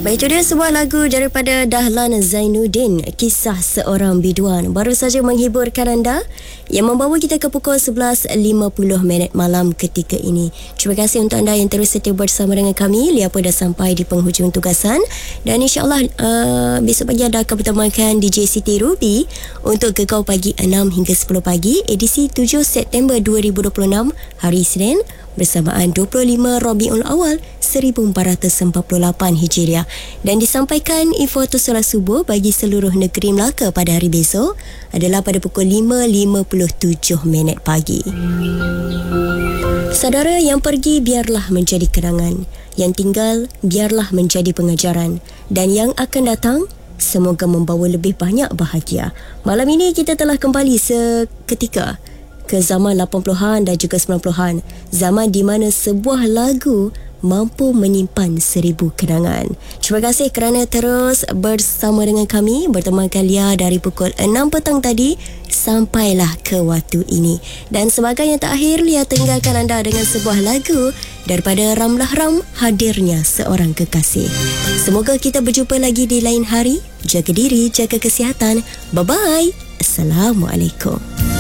Baik, itu dia sebuah lagu daripada Dahlan Zainuddin, Kisah Seorang Biduan. Baru saja menghiburkan anda, yang membawa kita ke pukul 11.50 malam ketika ini. Terima kasih untuk anda yang terus setia bersama dengan kami. Lia pun dah sampai di penghujung tugasan. Dan insyaAllah besok pagi anda akan bertemankan DJ Siti Ruby untuk Kekau Pagi 6 hingga 10 pagi, edisi 7 September 2026, hari Isnin, bersamaan 25 Rabiul Awal 1448 Hijriah, dan disampaikan info atau solat subuh bagi seluruh negeri Melaka pada hari besok adalah pada pukul 5.57 pagi. Saudara, yang pergi biarlah menjadi kenangan, yang tinggal biarlah menjadi pengajaran, dan yang akan datang semoga membawa lebih banyak bahagia. Malam ini kita telah kembali seketika ke zaman 80-an dan juga 90-an, zaman di mana sebuah lagu mampu menyimpan 1000 kenangan. Terima kasih kerana terus bersama dengan kami, bertemankan Lia dari pukul 6 petang tadi sampailah ke waktu ini. Dan sebagai yang terakhir, Lia tinggalkan anda dengan sebuah lagu daripada Ramlah Ram, Hadirnya Seorang Kekasih. Semoga kita berjumpa lagi di lain hari. Jaga diri, jaga kesihatan. Bye-bye. Assalamualaikum.